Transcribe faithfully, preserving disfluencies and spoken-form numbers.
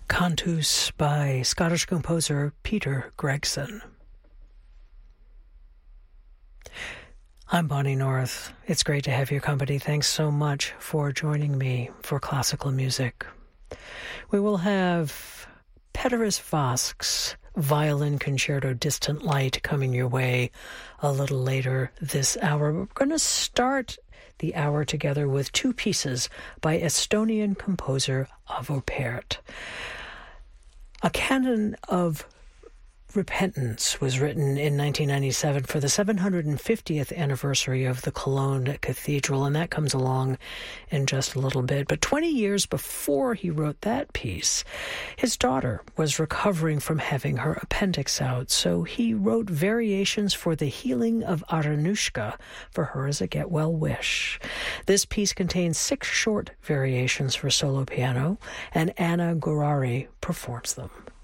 Cantus by Scottish composer Peter Gregson. I'm Bonnie North. It's great to have your company. Thanks so much for joining me for classical music. We will have Péteris Vasks Violin Concerto Distant Light coming your way a little later this hour. We're going to start the hour together with two pieces by Estonian composer Avo Pärt. A Canon of Repentance was written in nineteen ninety-seven for the seven hundred fiftieth anniversary of the Cologne Cathedral, and that comes along in just a little bit. But twenty years before he wrote that piece, his daughter was recovering from having her appendix out, so he wrote variations for the healing of Aranushka for her as a get-well wish. This piece contains six short variations for solo piano, and Anna Gurari performs them.